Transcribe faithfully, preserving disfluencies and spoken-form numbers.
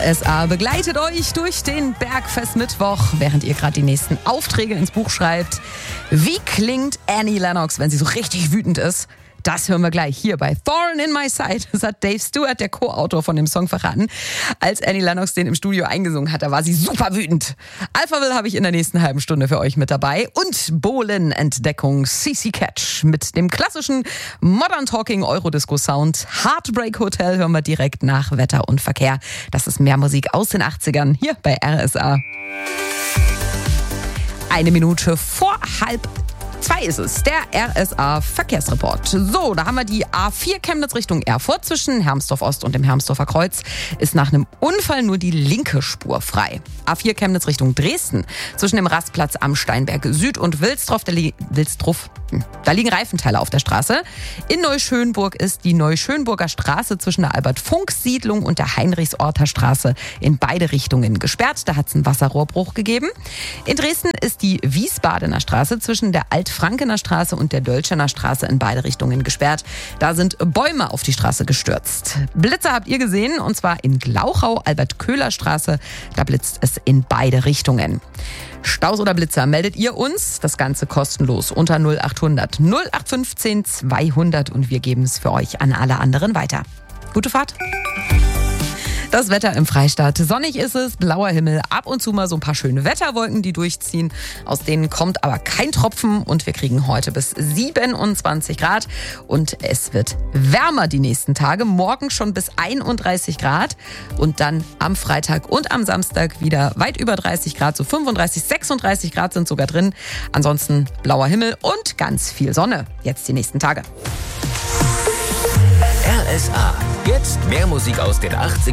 R S A begleitet euch durch den Bergfest-Mittwoch, während ihr gerade die nächsten Aufträge ins Buch schreibt. Wie klingt Annie Lennox, wenn sie so richtig wütend ist? Das hören wir gleich hier bei Thorn in My Side. Das hat Dave Stewart, der Co-Autor von dem Song, verraten. Als Annie Lennox den im Studio eingesungen hat, da war sie super wütend. Alphaville habe ich in der nächsten halben Stunde für euch mit dabei. Und Bohlen-Entdeckung C C Catch mit dem klassischen Modern Talking Eurodisco-Sound. Heartbreak Hotel hören wir direkt nach Wetter und Verkehr. Das ist mehr Musik aus den achtzigern hier bei R S A. Eine Minute vor halb Zwei ist es, der R S A-Verkehrsreport. So, da haben wir die A vier Chemnitz Richtung Erfurt zwischen Hermsdorf Ost und dem Hermsdorfer Kreuz. Ist nach einem Unfall nur die linke Spur frei. A vier Chemnitz Richtung Dresden zwischen dem Rastplatz am Steinberg Süd und Wilsdorf, da, li- Wilsdorf, da liegen Reifenteile auf der Straße. In Neuschönburg ist die Neuschönburger Straße zwischen der Albert-Funks-Siedlung und der Heinrichsorter Straße in beide Richtungen gesperrt. Da hat es einen Wasserrohrbruch gegeben. In Dresden ist die Wiesbadener Straße zwischen der Alt-Frankener Straße und der Dölschener Straße in beide Richtungen gesperrt. Da sind Bäume auf die Straße gestürzt. Blitze habt ihr gesehen, und zwar in Glauchau, Albert-Köhler-Straße. Da blitzt es in beide Richtungen. Staus oder Blitzer, meldet ihr uns. Das Ganze kostenlos unter null acht hundert null acht fünfzehn zweihundert und wir geben es für euch an alle anderen weiter. Gute Fahrt! Das Wetter im Freistaat. Sonnig ist es, blauer Himmel, ab und zu mal so ein paar schöne Wetterwolken, die durchziehen. Aus denen kommt aber kein Tropfen und wir kriegen heute bis siebenundzwanzig Grad. Und es wird wärmer die nächsten Tage. Morgen schon bis einunddreißig Grad und dann am Freitag und am Samstag wieder weit über dreißig Grad. So fünfunddreißig, sechsunddreißig Grad sind sogar drin. Ansonsten blauer Himmel und ganz viel Sonne. Jetzt die nächsten Tage. R S A. Jetzt mehr Musik aus den achtzigern.